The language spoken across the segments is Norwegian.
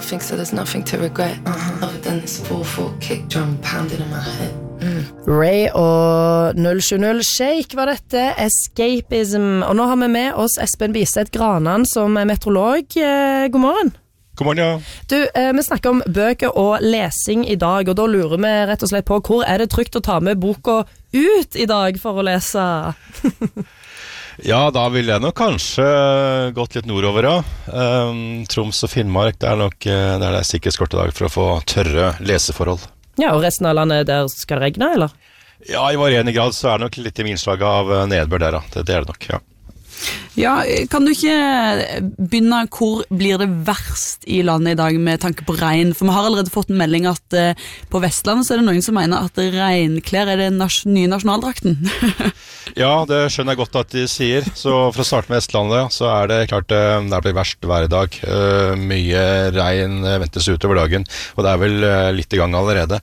nothing, so there's nothing to regret. Other than this 4/4 kick drum pounding in my head. Ray og 070 Shake var dette, Escapism. Og nå har vi med oss Espen Biseth Granan som er meteorolog. God morgen. God morgen, ja. Du, vi snakker om bøker og lesing i dag, og da lurer vi rett og slett på hvor er det trygt å ta med boka ut i dag for å lese? Ja, da vil jeg nok kanskje gått litt nordover, ja. Troms og Finnmark, det er nok der det er sikkert skortedag for å få tørre leseforhold. Ja, og resten av landet der skal det regne, eller? Ja, i varierende grad så er det nok litt i innslag av nedbør der, da. Det er det nok, ja. Ja, kan du ikke begynne hvor blir det verst i landet i dag med tanke på regn? For vi har allerede fått en melding at på Vestlandet så er det noen som mener at regnklær er den nye nasjonaldrakten. Ja, det skjønner jeg godt at de sier. Så for å starte med Vestlandet, så er det klart det blir verst hver dag. Mye regn ventes utover dagen, og det er vel litt i gang allerede.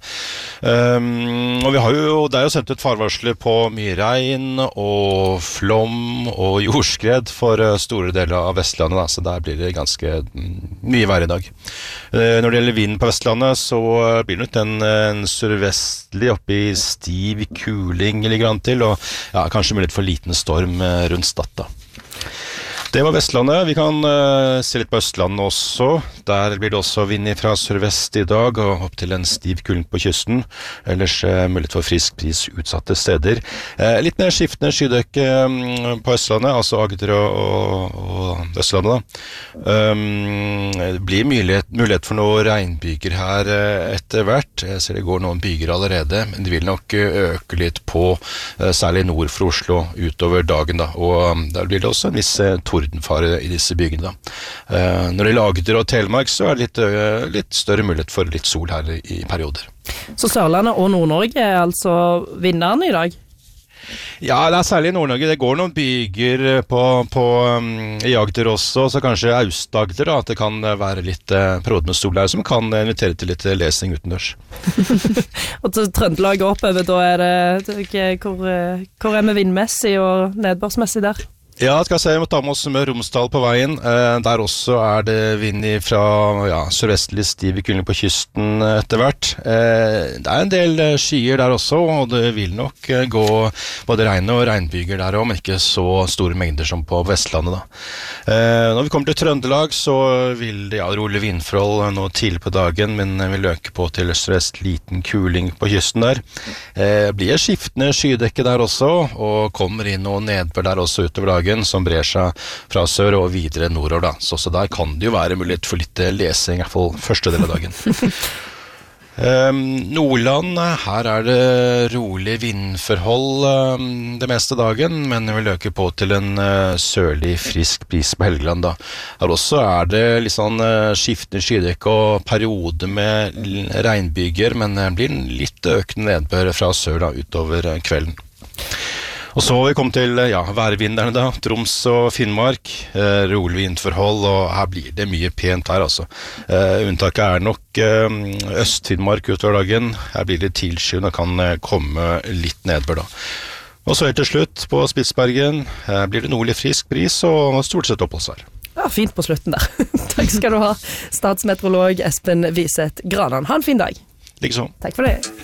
Og det er jo sendt ut farvarsler på mye regn og flom og jordskred for store deler av Vestlandet, da, så der blir det ganske mye vær i dag. Når det gjelder vinden på Vestlandet, så blir det nok en sørvestlig oppe i stiv kuling ligger an til, og ja, kanskje mulighet for liten storm rundt Stad da. Det var Vestlandet. Vi kan se litt på Østlandet også. Der blir det også vind fra sørvest i dag, og opp til en stiv kuling på kysten. Ellers mulighet for frisk bris utsatte steder. Litt mer skiftende skydekke på Østlandet, altså Agder og Østlandet da. Det blir mulighet for noen regnbyger her etter hvert. Jeg ser det går noen byger allerede, men de vil nok øke litt på, særlig nord for Oslo, utover dagen da. Og der blir det også en viss tordenfare i disse bygene da. Når det gjelder Agder og Telemark, så er det litt større mulighet for litt sol her i perioder. Så Sørlandet og Nord-Norge er altså vinnerne i dag? Ja, det er særlig i Nord-Norge. Det går noen byger i Agder også, så kanskje Aust-Agder da, at det kan være litt perioder med sol der, som kan invitere til litt lesing utendørs. Og til Trøndelag oppover, da er det hvor er vi vindmessig og nedbørsmessig der? Ja, skal jeg se, vi må ta med oss med Romsdal på veien. Der også er det vind fra sørvestlig stiv kuling på kysten etter hvert. Det er en del skyer der også, og det vil nok gå både regn og regnbyger der også, men ikke så store mengder som på Vestlandet da. Når vi kommer til Trøndelag, så vil det rolig vindforhold nå tidlig på dagen, men vil øke på til sørvest liten kuling på kysten der. Blir skiftende skydekke der også, og kommer inn noe nedbør der også utover dagen, som brer seg fra sør og videre nordover da. Så der kan det jo være mulighet for litt lesing, i hvert fall første del av dagen. Nordland, her er det rolig vindforhold det meste dagen, men det vil øke på til en sørlig frisk bris på Helgeland da. Her også er det litt sånn skiftende skydekke og periode med regnbyger, men det blir litt økende nedbør fra sør da, utover kvelden. Og så har vi kommet til værvinderne da, Troms og Finnmark, rolig vindforhold, og her blir det mye pent her altså. Unntaket er nok Øst-Finnmark utover dagen, her blir det tilskyende og kan komme litt nedbør da. Og så helt til slutt på Spitsbergen, her blir det nordlig frisk bris og stort sett oppholdsvær. Ja, fint på slutten der. Takk skal du ha, statsmeteorolog Espen Biseth Granan. Ha en fin dag. Likeså. Takk for det.